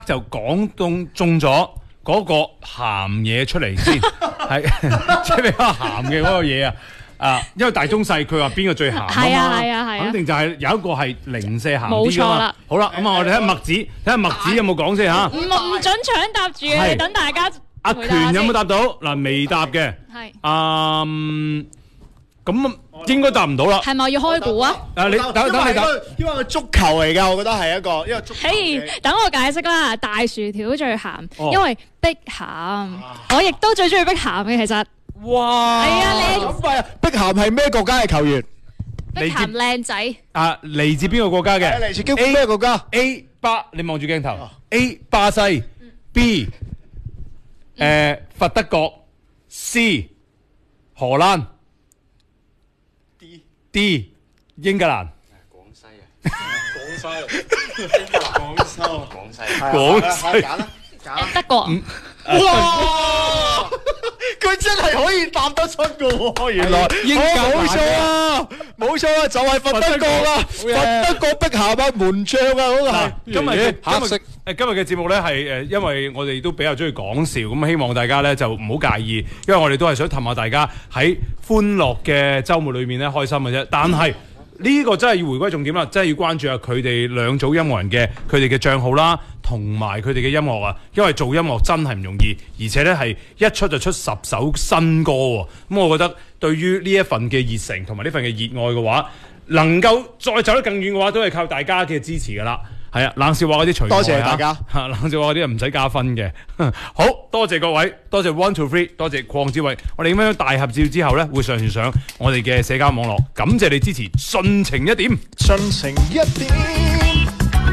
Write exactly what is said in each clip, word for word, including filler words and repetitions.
就講中中咗嗰個鹹嘢出嚟先，係即係比較鹹嘅嗰個嘢啊！啊，因為大中細佢話邊個最鹹啊嘛， 係啊係啊係啊， 肯定就係有一個係零舍鹹啲㗎嘛。 冇錯啦。 好啦，咁啊，我哋睇下麥子，睇下麥子有冇講先嚇。 唔唔準搶答住嘅，等大家。 阿權有冇答到？嗱，未答嘅。 係。 嗯。咁應該答唔到啦。 係咪要開估啊？ 啊，你等等你答。 因為佢足球嚟㗎，我覺得係一個，因為足球。 嘿，等我解釋啦。大薯條最鹹，因為碧鹹。我亦都最中意碧鹹嘅，其實。 哇！ 係啊，你咁快啊！碧咸係咩國家嘅球員？ 碧咸靚仔。 啊，嚟自邊個國家嘅？ 嚟自咩國家 ？A 巴，你望住鏡頭。A 巴西。B 誒佛德國。C 荷蘭。D D 英格蘭。 廣西啊！廣西。英格蘭。廣西。廣西。 廣西。 揀啦，揀啦。 德國。 哇！佢真係可以答得出㗎喎，原來英格蘭冇錯啊，冇錯啊，就係佛德國啊，佛德國碧咸啊，門將啊，嗰個係。 今日黑色誒，今日嘅節目咧係誒，因為我哋都比較中意講笑，咁希望大家咧就唔好介意，因為我哋都係想氹下大家喺歡樂嘅週末裏面咧開心嘅啫。但係呢個真係要回歸重點啦，真係要關注下佢哋兩組音樂人嘅佢哋嘅帳號啦，同埋佢哋嘅音樂啊，因為做音樂真係唔容易，而且咧係一出就出十首新歌喎。咁我覺得對於呢一份嘅熱誠同埋呢份嘅熱愛嘅話，能夠再走得更遠嘅話，都係靠大家嘅支持㗎啦。係啊，冷笑話嗰啲隨多謝大家嚇，冷笑話嗰啲唔使加分嘅。好多謝各位，多謝 One Two Three， 多謝鄺志偉。我哋咁樣大合照之後咧，會上傳上我哋嘅社交網絡。感謝你支持，盡情一點， 盡情一點。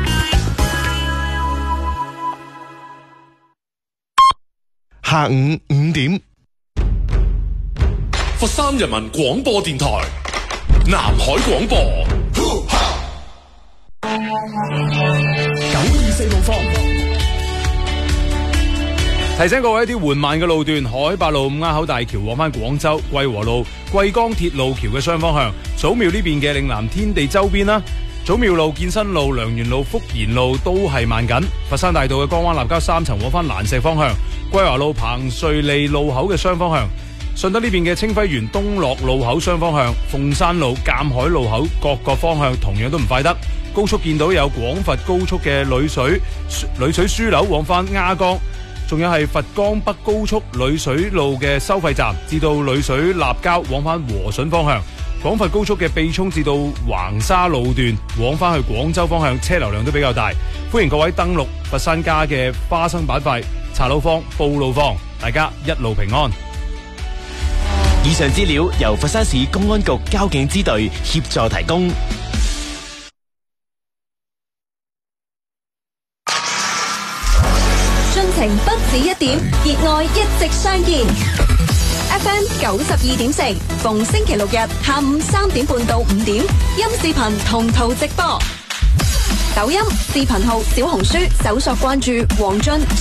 下午五點， 佛山人民廣播電台，南海廣播。九二四路方提醒各位一啲緩慢嘅路段，海八路五鴉口大橋往返廣州貴和路貴江鐵路橋嘅雙方向，祖廟呢邊嘅嶺南天地周邊啦，祖廟路、建新路、良園路、福賢路都係慢緊。佛山大道嘅江灣立交三層往返蘭石方向，桂華路彭瑞利路口嘅雙方向，順德呢邊嘅清輝園東樂路口雙方向，鳳山路鑑海路口各個方向同樣都唔快得。高速見到有廣佛高速嘅女水女水樞紐往返鴉江，仲有係佛江北高速女水路嘅收費站至到女水立交往返和順方向，廣佛高速嘅秘涌至到橫沙路段往返去廣州方向車流量都比較大，歡迎各位登錄佛山家嘅花生板塊查路況報路況，大家一路平安。 以上資料由佛山市公安局交警支隊協助提供。 盡情不止一點，熱愛一直相見。F M 九十二點四，逢星期六日下午三點半到五點，音視頻同途直播。抖音視頻號、小紅書搜索關注黃俊。